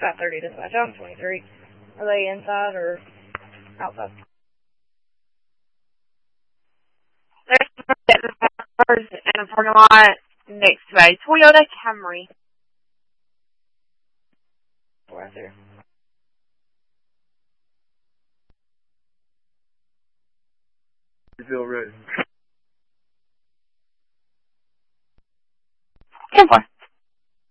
5:30 dispatch. I'm 23. Are they inside or outside? There's cars in the parking lot next to a Toyota Camry. Right there. You feel ready? 10-4.